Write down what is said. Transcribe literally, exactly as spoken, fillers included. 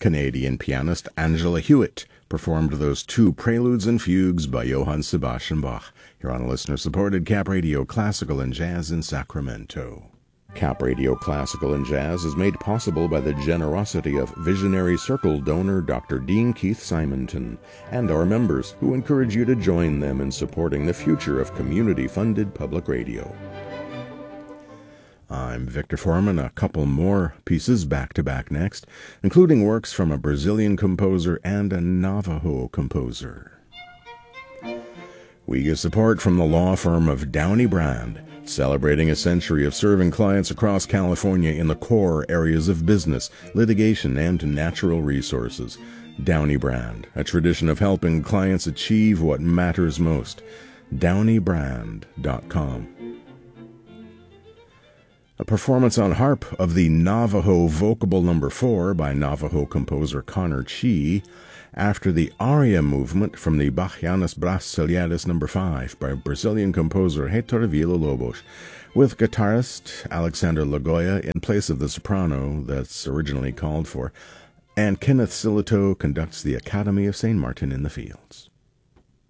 Canadian pianist Angela Hewitt performed those two preludes and fugues by Johann Sebastian Bach here on listener-supported Cap Radio Classical and Jazz in Sacramento. Cap Radio Classical and Jazz is made possible by the generosity of Visionary Circle donor Doctor Dean Keith Simonton and our members, who encourage you to join them in supporting the future of community-funded public radio. I'm Victor Foreman. A couple more pieces back-to-back next, including works from a Brazilian composer and a Navajo composer. We get support from the law firm of Downey Brand, celebrating a century of serving clients across California in the core areas of business, litigation, and natural resources. Downey Brand, a tradition of helping clients achieve what matters most. downey brand dot com. A performance on harp of the Navajo Vocable Number four by Navajo composer Connor Chee, after the aria movement from the Bachianas Brasileiras Number five by Brazilian composer Heitor Villa-Lobos, with guitarist Alexander Lagoya in place of the soprano that's originally called for, and Kenneth Silito conducts the Academy of Saint Martin in the Fields.